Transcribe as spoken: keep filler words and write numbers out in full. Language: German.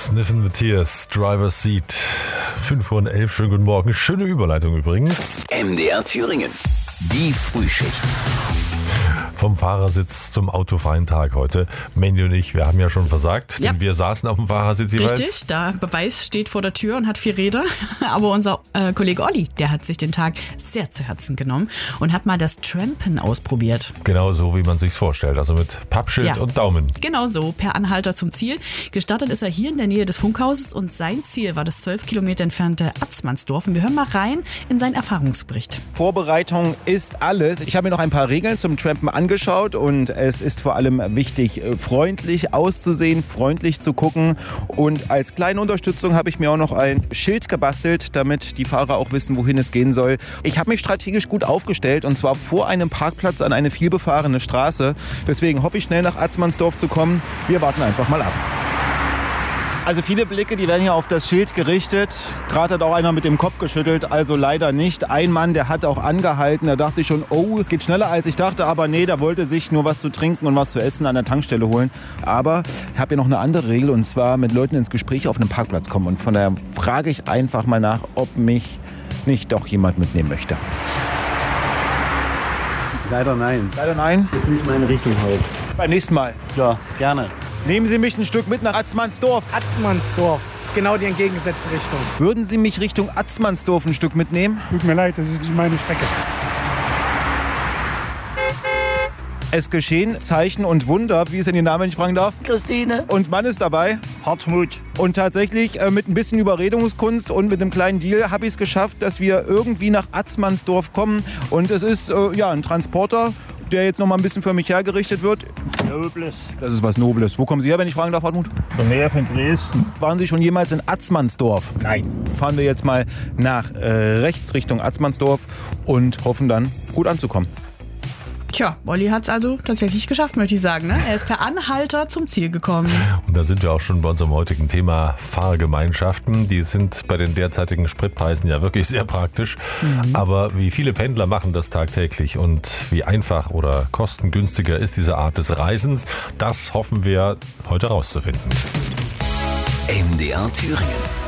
Sniffing the Tears, Driver's Seat. fünf Uhr elf, schönen guten Morgen. Schöne Überleitung übrigens. M D R Thüringen, die Frühschicht. Vom Fahrersitz zum autofreien Tag heute. Mandy und ich, wir haben ja schon versagt, Ja. denn wir saßen auf dem Fahrersitz jeweils. Richtig, der Beweis steht vor der Tür und hat vier Räder. Aber unser äh, Kollege Olli, der hat sich den Tag sehr zu Herzen genommen und hat mal das Trampen ausprobiert. Genau so, wie man sich's vorstellt, also mit Pappschild Ja. und Daumen. Genau so, per Anhalter zum Ziel. Gestartet ist er hier in der Nähe des Funkhauses und sein Ziel war das zwölf Kilometer entfernte Atzmannsdorf. Und wir hören mal rein in seinen Erfahrungsbericht. Vorbereitung ist alles. Ich habe mir noch ein paar Regeln zum Trampen angeschaut und es ist vor allem wichtig, freundlich auszusehen, freundlich zu gucken. Und als kleine Unterstützung habe ich mir auch noch ein Schild gebastelt, damit die Fahrer auch wissen, wohin es gehen soll. Ich habe mich strategisch gut aufgestellt und zwar vor einem Parkplatz an eine vielbefahrene Straße. Deswegen hoffe ich, schnell nach Atzmannsdorf zu kommen. Wir warten einfach mal ab. Also viele Blicke, die werden hier auf das Schild gerichtet. Gerade hat auch einer mit dem Kopf geschüttelt, also leider nicht. Ein Mann, der hat auch angehalten. Da dachte ich schon, oh, geht schneller als ich dachte. Aber nee, der wollte sich nur was zu trinken und was zu essen an der Tankstelle holen. Aber ich habe hier noch eine andere Regel und zwar mit Leuten ins Gespräch auf einem Parkplatz kommen. Und von daher frage ich einfach mal nach, ob mich nicht doch jemand mitnehmen möchte. Leider nein. Leider nein. Das ist nicht meine Richtung heute. Beim nächsten Mal. Ja, gerne. Nehmen Sie mich ein Stück mit nach Atzmannsdorf. Atzmannsdorf, genau die entgegengesetzte Richtung. Würden Sie mich Richtung Atzmannsdorf ein Stück mitnehmen? Tut mir leid, das ist nicht meine Strecke. Es geschehen Zeichen und Wunder, wie es in den Namen, wenn ich fragen darf. Christine. Und Mann ist dabei. Hartmut. Und tatsächlich äh, mit ein bisschen Überredungskunst und mit einem kleinen Deal habe ich es geschafft, dass wir irgendwie nach Atzmannsdorf kommen. Und es ist äh, ja ein Transporter, der jetzt noch mal ein bisschen für mich hergerichtet wird. Nobles. Das ist was Nobles. Wo kommen Sie her, wenn ich fragen darf, Hartmut? In der Nähe von Dresden. Waren Sie schon jemals in Atzmannsdorf? Nein. Fahren wir jetzt mal nach äh, rechts Richtung Atzmannsdorf und hoffen dann, gut anzukommen. Tja, Olli hat es also tatsächlich geschafft, möchte ich sagen. Ne? Er ist per Anhalter zum Ziel gekommen. Und da sind wir auch schon bei unserem heutigen Thema Fahrgemeinschaften. Die sind bei den derzeitigen Spritpreisen ja wirklich sehr praktisch. Mhm. Aber wie viele Pendler machen das tagtäglich und wie einfach oder kostengünstiger ist diese Art des Reisens, das hoffen wir heute rauszufinden. M D R Thüringen.